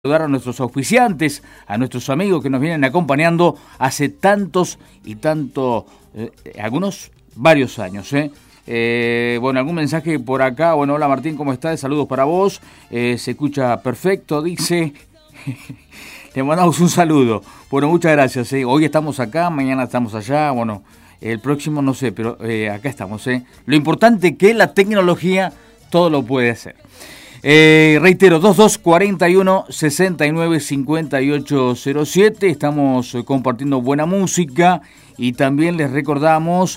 Saludar a nuestros auspiciantes, a nuestros amigos que nos vienen acompañando hace tantos y algunos varios años. Bueno, algún mensaje por acá. Bueno, hola Martín, ¿cómo estás? Saludos para vos. Se escucha perfecto, dice. Le mandamos un saludo. Bueno, muchas gracias. Hoy estamos acá, mañana estamos allá. Bueno, el próximo no sé, pero acá estamos. Lo importante es que la tecnología todo lo puede hacer. Reitero, 2241-695807, estamos compartiendo buena música y también les recordamos,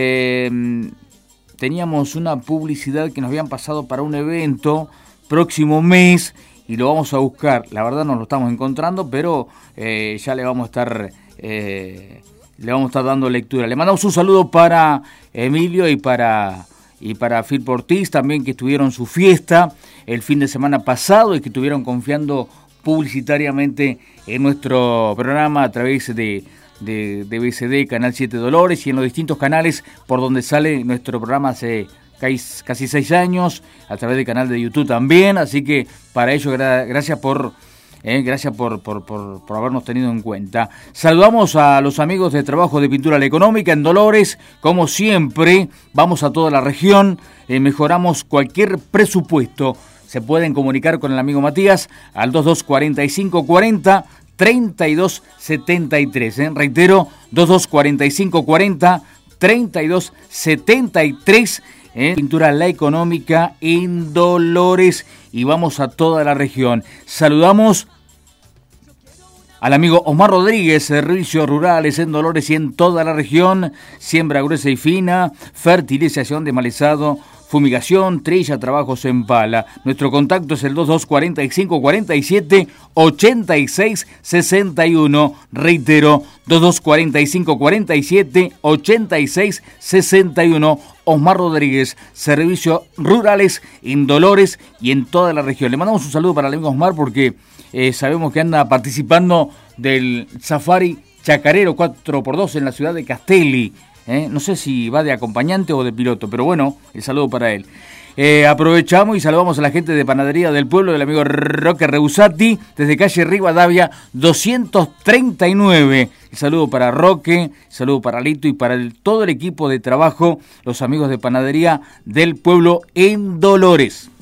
teníamos una publicidad que nos habían pasado para un evento próximo mes y lo vamos a buscar, la verdad no lo estamos encontrando, pero ya le vamos a estar dando lectura. Le mandamos un saludo para Emilio y para Phil Ortiz también, que tuvieron su fiesta el fin de semana pasado y que estuvieron confiando publicitariamente en nuestro programa a través de BCD, Canal 7 Dolores, y en los distintos canales por donde sale nuestro programa hace casi 6 años, a través del canal de YouTube también, así que para ello gracias por habernos tenido en cuenta. Saludamos a los amigos de Trabajo de Pintura La Económica en Dolores. Como siempre, vamos a toda la región, mejoramos cualquier presupuesto. Se pueden comunicar con el amigo Matías al 224540 3273. Reitero, 224540 3273. Pintura La Económica en Dolores, y vamos a toda la región. Saludamos al amigo Osmar Rodríguez, Servicios Rurales en Dolores y en toda la región, siembra gruesa y fina, fertilización de malezado, fumigación, trilla, trabajos en pala. Nuestro contacto es el 2245-47-8661. Reitero, 2245-47-8661. Osmar Rodríguez, Servicios Rurales en Dolores y en toda la región. Le mandamos un saludo para el amigo Osmar porque sabemos que anda participando del Safari Chacarero 4x2 en la ciudad de Castelli. No sé si va de acompañante o de piloto, pero bueno, el saludo para él. Aprovechamos y saludamos a la gente de Panadería del Pueblo, del amigo Roque Reusati, desde calle Rivadavia 239. El saludo para Roque, el saludo para Lito y para todo el equipo de trabajo, los amigos de Panadería del Pueblo en Dolores.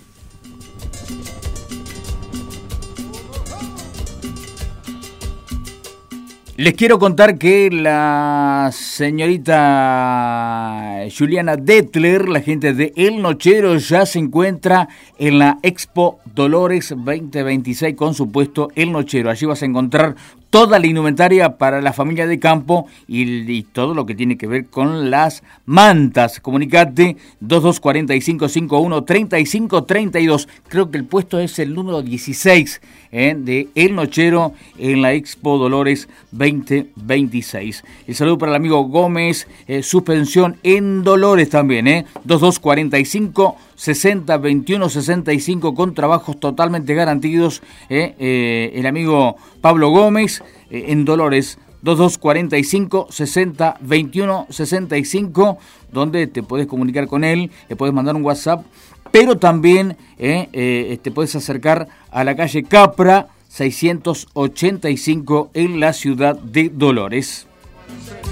Les quiero contar que la señorita Juliana Detler, la gente de El Nochero, ya se encuentra en la Expo Dolores 2026 con su puesto El Nochero. Allí vas a encontrar toda la indumentaria para la familia de campo y todo lo que tiene que ver con las mantas. Comunicate 2245-51-3532. Creo que el puesto es el número 16 de El Nochero en la Expo Dolores 2026. El saludo para el amigo Gómez, suspensión en Dolores también, 2245-60-21-65 con trabajos totalmente garantidos. El amigo Pablo Gómez en Dolores, 2245-60-21-65, donde te puedes comunicar con él, le puedes mandar un WhatsApp, pero también te puedes acercar a la calle Capra 685 en la ciudad de Dolores.